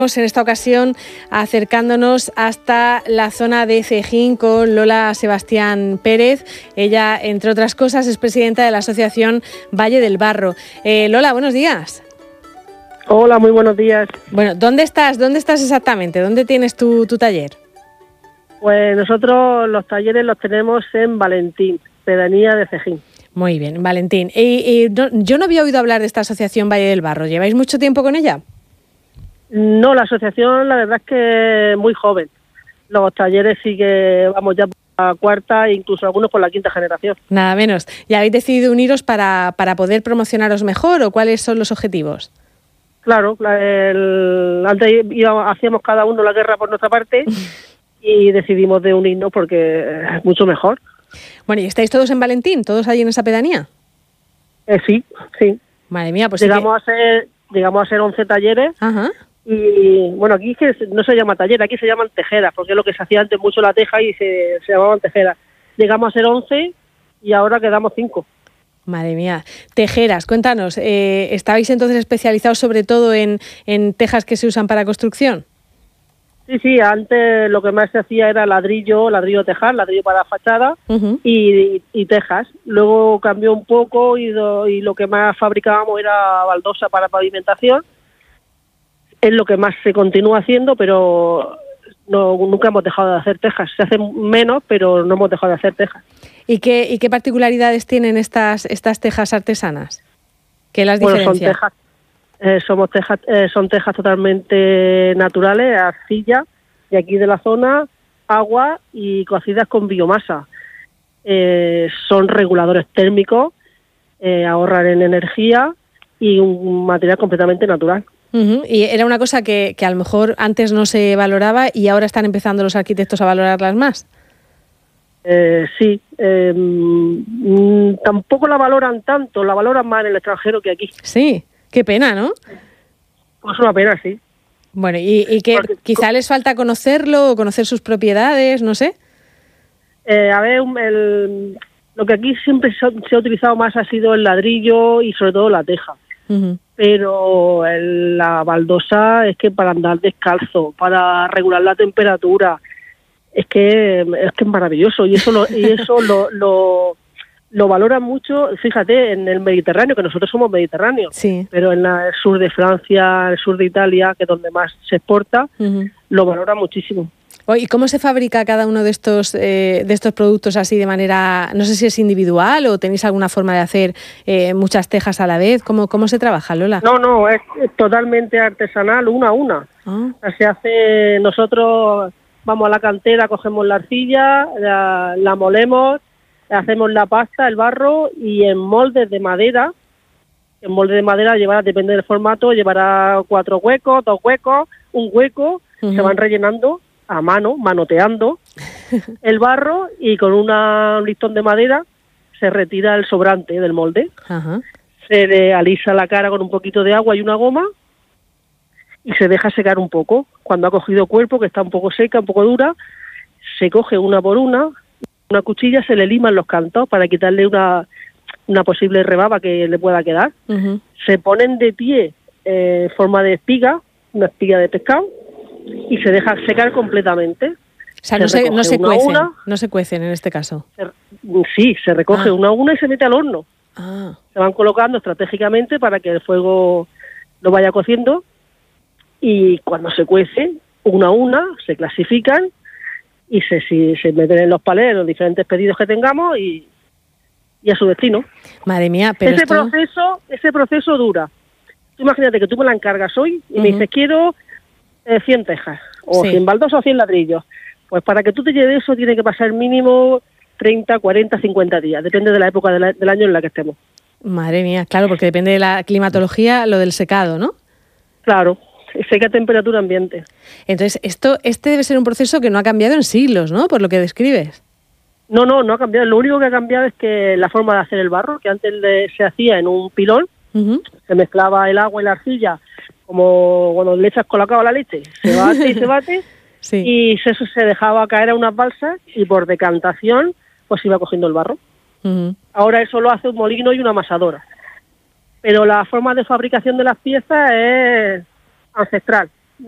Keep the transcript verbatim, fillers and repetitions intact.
En esta ocasión acercándonos hasta la zona de Cejín con Lola Sebastián Pérez. Ella, entre otras cosas, es presidenta de la asociación Valle del Barro. Eh, Lola, buenos días. Hola, muy buenos días. Bueno, ¿dónde estás? ¿Dónde estás exactamente? ¿Dónde tienes tu, tu taller? Pues nosotros los talleres los tenemos en Valentín, pedanía de Cejín. Muy bien, Valentín. Y, y no, yo no había oído hablar de esta asociación Valle del Barro. ¿Lleváis mucho tiempo con ella? No, la asociación la verdad es que es muy joven. Los talleres sí que vamos ya por la cuarta, incluso algunos por la quinta generación. Nada menos. ¿Y habéis decidido uniros para, para poder promocionaros mejor o cuáles son los objetivos? Claro, el, antes íbamos, hacíamos cada uno la guerra por nuestra parte y decidimos de unirnos porque es mucho mejor. Bueno, ¿y estáis todos en Valentín? ¿Todos allí en esa pedanía? Eh, sí, sí. Madre mía, pues llegamos sí que... a ser, llegamos a ser once talleres. Ajá. Y bueno, aquí que no se llama taller, aquí se llaman tejeras, porque es lo que se hacía antes mucho la teja y se, se llamaban tejeras. Llegamos a ser once y ahora quedamos cinco. Madre mía. Tejeras, cuéntanos, eh, ¿estabais entonces especializados sobre todo en, en tejas que se usan para construcción? Sí, sí, antes lo que más se hacía era ladrillo, ladrillo tejar, ladrillo para fachada Uh-huh. y, y, y tejas. Luego cambió un poco y, do, y lo que más fabricábamos era baldosa para pavimentación. Es lo que más se continúa haciendo, pero no, nunca hemos dejado de hacer tejas. Se hacen menos, pero no hemos dejado de hacer tejas. ¿Y qué, y qué particularidades tienen estas, estas tejas artesanas? ¿Qué las Bueno, diferencia? son tejas, eh, somos tejas, eh, son tejas totalmente naturales, arcilla, de aquí de la zona, agua y cocidas con biomasa. Eh, son reguladores térmicos, eh, ahorran en energía y un material completamente natural. Uh-huh. Y era una cosa que, que a lo mejor antes no se valoraba y ahora están empezando los arquitectos a valorarlas más. Eh, sí, eh, mm, tampoco la valoran tanto, la valoran más en el extranjero que aquí. Sí, qué pena, ¿no? Pues una pena, sí. Bueno, y, y que Porque, quizá les falta conocerlo o conocer sus propiedades, no sé. Eh, a ver, el, lo que aquí siempre se ha, se ha utilizado más ha sido el ladrillo y sobre todo la teja. Uh-huh. Pero el, la baldosa es que para andar descalzo, para regular la temperatura, es que es que es maravilloso y eso lo, y eso lo, lo, lo valoran mucho, fíjate, en el Mediterráneo, que nosotros somos mediterráneos, sí. Pero en la, el sur de Francia, el sur de Italia, que es donde más se exporta, uh-huh. Lo valoran muchísimo. ¿Y cómo se fabrica cada uno de estos eh, de estos productos así de manera, no sé si es individual o tenéis alguna forma de hacer eh, muchas tejas a la vez? ¿Cómo, cómo se trabaja, Lola? No, no, es, es totalmente artesanal, una a una. Ah. O sea, se hace, nosotros vamos a la cantera, cogemos la arcilla, la, la molemos, hacemos la pasta, el barro y en moldes de madera, en moldes de madera llevará, depende del formato, llevará cuatro huecos, dos huecos, un hueco, uh-huh. Se van rellenando a mano, manoteando el barro y con una, un listón de madera se retira el sobrante del molde. Uh-huh. Se le alisa la cara con un poquito de agua y una goma y se deja secar un poco. Cuando ha cogido cuerpo, que está un poco seca, un poco dura, se coge una por una, una cuchilla, se le liman los cantos para quitarle una, una posible rebaba que le pueda quedar. Uh-huh. Se ponen de pie en eh, forma de espiga, una espiga de pescado, y se deja secar completamente. O sea, se no se, no se una cuecen, una, no se cuecen en este caso. Se, sí, se recoge ah. una a una y se mete al horno. Ah. Se van colocando estratégicamente para que el fuego lo vaya cociendo y cuando se cuece, una a una, se clasifican y se, si, se meten en los palés, en los diferentes pedidos que tengamos y, y a su destino. Madre mía, pero ese esto... proceso, ese proceso dura. Tú imagínate que tú me la encargas hoy y uh-huh. me dices, quiero eh, cien tejas, o sí. cien baldosas o cien ladrillos. Pues para que tú te lleves eso tiene que pasar mínimo treinta, cuarenta, cincuenta días, depende de la época de la, del año en la que estemos. Madre mía, claro, porque depende de la climatología, lo del secado, ¿no? Claro, seca temperatura ambiente. Entonces, esto, este debe ser un proceso que no ha cambiado en siglos, ¿no? Por lo que describes. No, no, no ha cambiado. Lo único que ha cambiado es que la forma de hacer el barro, que antes le, se hacía en un pilón, uh-huh. Se mezclaba el agua y la arcilla, como cuando le echas colacao a la leche, se bate y se bate, sí. Y eso se dejaba caer a unas balsas y por decantación pues iba cogiendo el barro. Uh-huh. Ahora eso lo hace un molino y una amasadora. Pero la forma de fabricación de las piezas es ancestral.